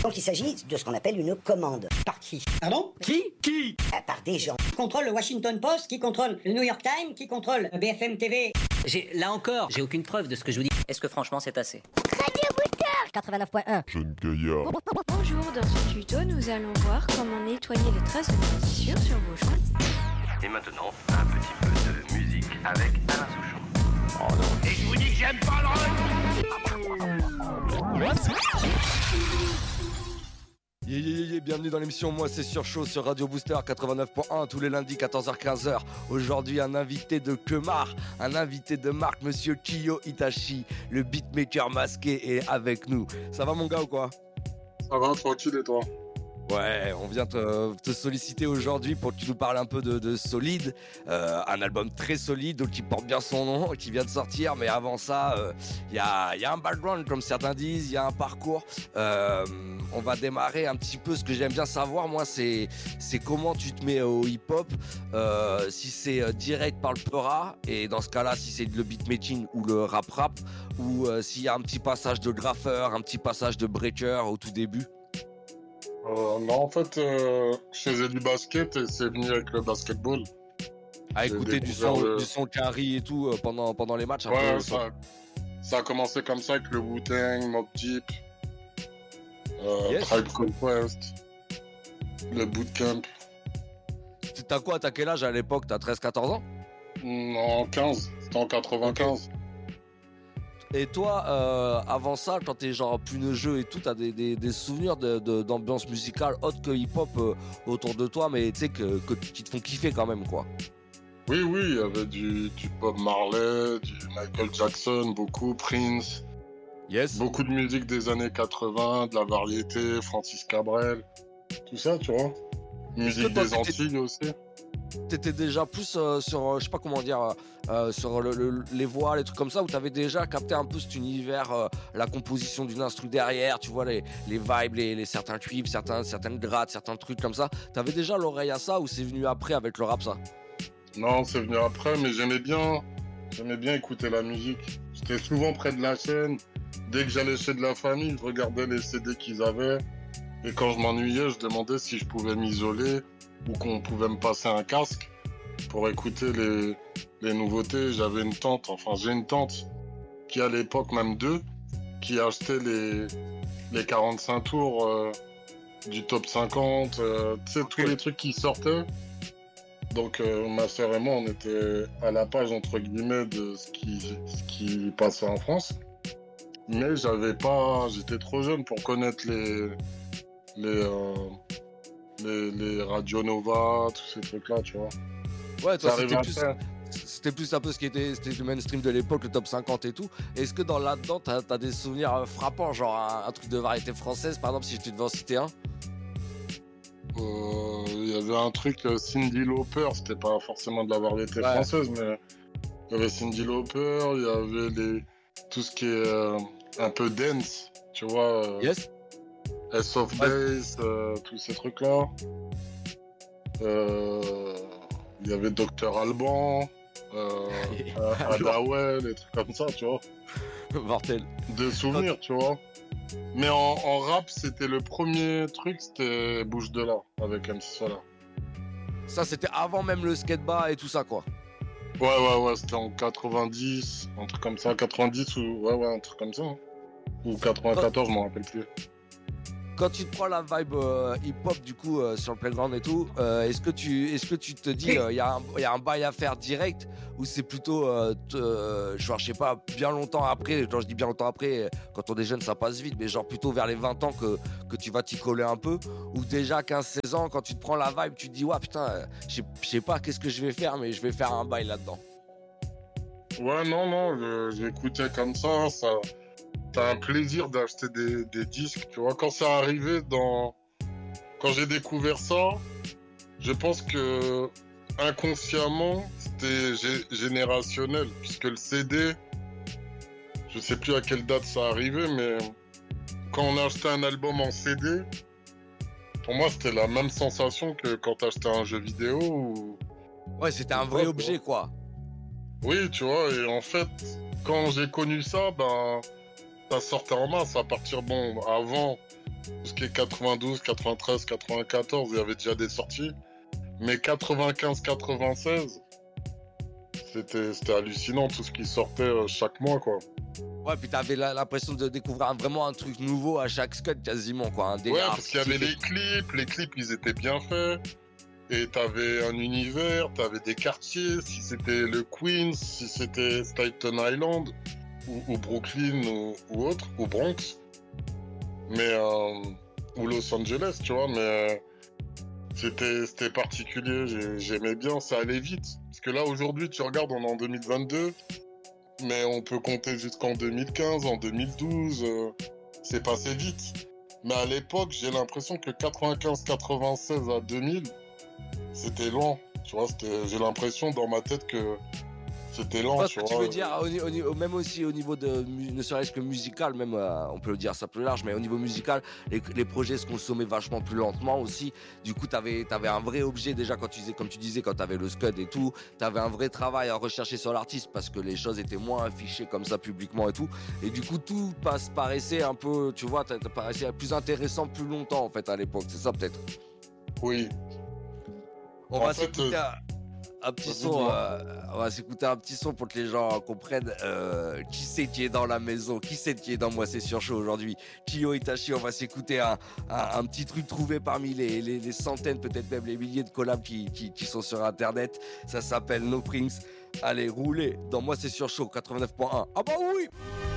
Donc il s'agit de ce qu'on appelle une commande. Par qui? Pardon? Qui? Par des gens. Qui contrôle le Washington Post, qui contrôle le New York Times, qui contrôle BFM TV. Là encore, j'ai aucune preuve de ce que je vous dis. Est-ce que franchement c'est assez? Radio Booster 89.1. Jeune gaillard. Bonjour, dans ce tuto, nous allons voir comment nettoyer les traces de moisissure sur vos joints. Et maintenant, un petit peu de musique avec Alain Souchon. Oh non. Et je vous dis que j'aime pas le rock. Bienvenue dans l'émission Moi c'est sur chaud sur Radio Booster 89.1 tous les lundis 14h-15h. Aujourd'hui un invité de Kemar, un invité de marque, monsieur Kiyo Itachi, le beatmaker masqué est avec nous. Ça va mon gars ou quoi? Ça va, tranquille et toi? Ouais, on vient te solliciter aujourd'hui pour que tu nous parles un peu de Solide, un album très solide qui porte bien son nom, qui vient de sortir, mais avant ça, il y a un background comme certains disent, il y a un parcours. On va démarrer un petit peu, ce que j'aime bien savoir moi, c'est comment tu te mets au hip-hop, si c'est direct par le peura, et dans ce cas-là, si c'est le beatmaking ou le rap, ou s'il y a un petit passage de graffeur, un petit passage de breaker au tout début. Non, en fait, je faisais du basket et c'est venu avec le basketball. À écouter du son carry et tout pendant les matchs. Ouais, ça a commencé comme ça avec le Wu-Tang, Mobb Deep, Tribe Called Quest, le Bootcamp. T'as quel âge à l'époque? T'as 13-14 ans? Non, 15. C'était en 95. Et toi, avant ça, quand t'es genre plus neugeux et tout, t'as des souvenirs d'ambiance musicale autre que hip-hop autour de toi, mais tu sais qui te font kiffer quand même, quoi. Oui, il y avait du Bob Marley, du Michael Jackson, beaucoup, Prince. Yes. Beaucoup de musique des années 80, de la variété, Francis Cabrel, tout ça, tu vois. Musique des Antilles aussi. T'étais déjà plus sur, je sais pas comment dire, sur les voix, les trucs comme ça, où t'avais déjà capté un peu cet univers, la composition d'une instru derrière, tu vois, les vibes, les certains cuivres, certaines grattes, certains trucs comme ça. T'avais déjà l'oreille à ça ou c'est venu après avec le rap, ça? Non, c'est venu après, mais j'aimais bien écouter la musique. J'étais souvent près de la chaîne. Dès que j'allais chez de la famille, je regardais les CD qu'ils avaient. Et quand je m'ennuyais, je demandais si je pouvais m'isoler ou qu'on pouvait me passer un casque pour écouter les nouveautés. J'ai une tante qui à l'époque, même deux, qui achetait les 45 tours du top 50, tu sais, tous les trucs qui sortaient. Donc ma sœur et moi, on était à la page, entre guillemets, de ce qui passait en France. Mais j'étais trop jeune pour connaître les Radio Nova, tous ces trucs-là, tu vois. Ouais, toi, c'était plus un peu c'était le mainstream de l'époque, le top 50 et tout. Est-ce que là-dedans, t'as des souvenirs frappants, genre un truc de variété française, par exemple, si je devais en citer un? Il y avait un truc, Cyndi Lauper, c'était pas forcément de la variété française, mais il y avait Cyndi Lauper, il y avait tout ce qui est un peu dance, tu vois. Yes. S-Of Base, tous ces trucs-là. Il y avait Dr Alban, Adawel, des trucs comme ça, tu vois. Mortel. Des souvenirs, tu vois. Mais en rap, c'était le premier truc, c'était Bouche de là, avec MC Solar. Ça, c'était avant même le skateba et tout ça, quoi. Ouais, c'était en 90, un truc comme ça, 90 ou... Ouais, un truc comme ça. Hein. Ou 94, je m'en rappelle plus. Quand tu te prends la vibe hip-hop du coup sur le playground et tout, est-ce que tu te dis il y a un bail à faire direct ou c'est plutôt genre je sais pas bien longtemps après, quand je dis bien longtemps après, quand on est jeune ça passe vite, mais genre plutôt vers les 20 ans que tu vas t'y coller un peu, ou déjà 15-16 ans quand tu te prends la vibe tu te dis ouais putain je sais pas qu'est-ce que je vais faire mais je vais faire un bail là-dedans. Ouais non, j'écoutais comme ça. T'as un plaisir d'acheter des disques, tu vois. Quand ça arrivait quand j'ai découvert ça, je pense que inconsciemment, c'était générationnel, puisque le CD, je sais plus à quelle date ça arrivait, mais quand on achetait un album en CD, pour moi, c'était la même sensation que quand t'achetais un jeu vidéo ou... Ouais, c'était un vrai objet, quoi. Oui, tu vois, et en fait, quand j'ai connu ça, ça sortait en masse à partir, avant, ce qui est 92, 93, 94, il y avait déjà des sorties. Mais 95, 96, c'était hallucinant tout ce qui sortait chaque mois, quoi. Ouais, puis t'avais l'impression de découvrir vraiment un truc nouveau à chaque scud quasiment, quoi. Un délire Ouais, parce qu'il y avait les clips ils étaient bien faits. Et t'avais un univers, t'avais des quartiers, si c'était le Queens, si c'était Staten Island, ou Brooklyn, ou autre, ou Bronx. Mais, ou Los Angeles, tu vois, mais c'était particulier, j'aimais bien, ça allait vite. Parce que là, aujourd'hui, tu regardes, on est en 2022, mais on peut compter jusqu'en 2015, en 2012, c'est passé vite. Mais à l'époque, j'ai l'impression que 95, 96 à 2000, c'était lent. Tu vois, j'ai l'impression dans ma tête que c'était lent. Tu veux dire, même aussi au niveau de, ne serait-ce que musical, même on peut le dire ça plus large, mais au niveau musical, les projets se consommaient vachement plus lentement aussi. Du coup, t'avais un vrai objet déjà quand tu disais, comme tu disais, quand t'avais le scud et tout, t'avais un vrai travail à rechercher sur l'artiste parce que les choses étaient moins affichées comme ça publiquement et tout. Et du coup, tout paraissait un peu, tu vois, paraissait plus intéressant plus longtemps en fait à l'époque. C'est ça peut-être. Oui. On va s'écouter un petit son. On va s'écouter un petit son pour que les gens comprennent qui c'est qui est dans la maison, qui c'est qui est dans Moi C'est Sur Chaud aujourd'hui. Kyo Itachi, on va s'écouter un petit truc trouvé parmi les centaines, peut-être même les milliers de collabs qui sont sur internet. Ça s'appelle No Prince. Allez, roulez dans Moi C'est Sur Chaud 89.1. Ah bah oui!